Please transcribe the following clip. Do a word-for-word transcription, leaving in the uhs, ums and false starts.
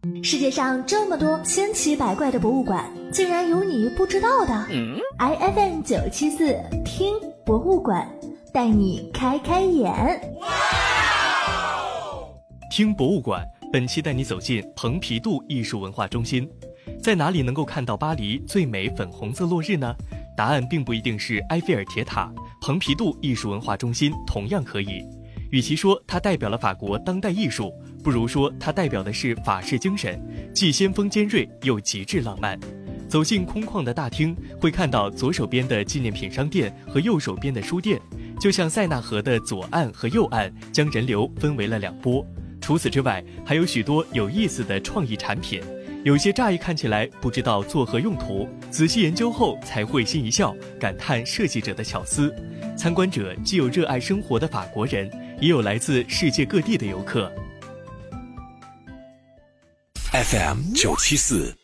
世界上这么多千奇百怪的博物馆，竟然有你不知道的。嗯、I F M 九七四听博物馆，带你开开眼。 听博物馆，本期带你走进蓬皮杜艺术文化中心。在哪里能够看到巴黎最美粉红色落日呢？答案并不一定是埃菲尔铁塔，蓬皮杜艺术文化中心同样可以。与其说它代表了法国当代艺术，不如说它代表的是法式精神，既先锋尖锐又极致浪漫。走进空旷的大厅，会看到左手边的纪念品商店和右手边的书店，就像塞纳河的左岸和右岸将人流分为了两波。除此之外，还有许多有意思的创意产品，有些乍一看起来不知道作何用途，仔细研究后才会心一笑，感叹设计者的巧思。参观者既有热爱生活的法国人，也有来自世界各地的游客。 F M 九七四